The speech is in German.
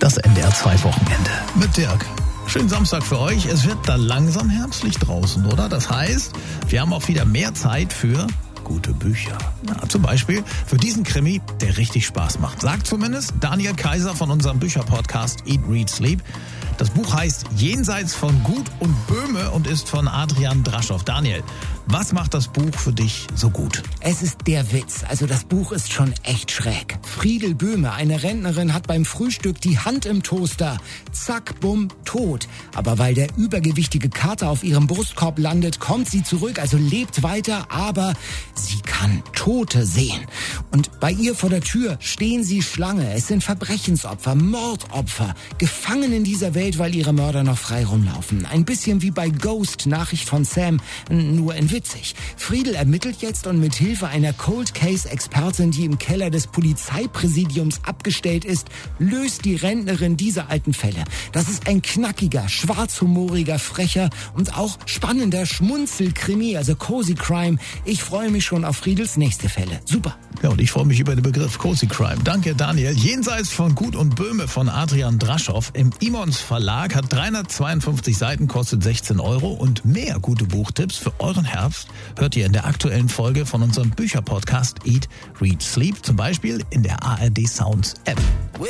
Das NDR 2 Wochenende mit Dirk. Schönen Samstag für euch. Es wird da langsam herbstlich draußen, oder? Das heißt, wir haben auch wieder mehr Zeit für gute Bücher. Ja, zum Beispiel für diesen Krimi, der richtig Spaß macht. Sagt zumindest Daniel Kaiser von unserem Bücherpodcast Eat, Read, Sleep. Das Buch heißt Jenseits von Gut und Böhme und ist von Adrian Draschow. Daniel, was macht das Buch für dich so gut? Es ist der Witz. Also das Buch ist schon echt schräg. Friedel Böhme, eine Rentnerin, hat beim Frühstück die Hand im Toaster. Zack, bumm, tot. Aber weil der übergewichtige Kater auf ihrem Brustkorb landet, kommt sie zurück, also lebt weiter, aber sie kann Tote sehen. Und bei ihr vor der Tür stehen sie Schlange. Es sind Verbrechensopfer, Mordopfer, gefangen in dieser Welt, weil ihre Mörder noch frei rumlaufen. Ein bisschen wie bei Ghost, Nachricht von Sam, nur in witzig. Friedel ermittelt jetzt und mit Hilfe einer Cold-Case-Expertin, die im Keller des Polizeipräsidiums abgestellt ist, löst die Rentnerin diese alten Fälle. Das ist ein knackiger, schwarzhumoriger, frecher und auch spannender Schmunzelkrimi, also Cozy Crime. Ich freue mich schon auf Friedels nächste Fälle. Super. Ja, und ich freue mich über den Begriff Cozy Crime. Danke, Daniel. Jenseits von Gut und Böhme von Adrian Draschow im Imons Verlag, hat 352 Seiten, kostet 16 € und mehr gute Buchtipps für euren Herbst hört ihr in der aktuellen Folge von unserem Bücherpodcast Eat, Read, Sleep, zum Beispiel in der ARD Sounds App.